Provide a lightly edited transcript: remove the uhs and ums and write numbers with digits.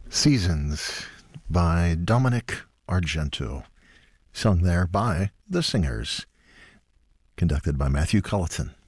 Seasons by Dominic Argento, sung there by The Singers, conducted by Matthew Culleton.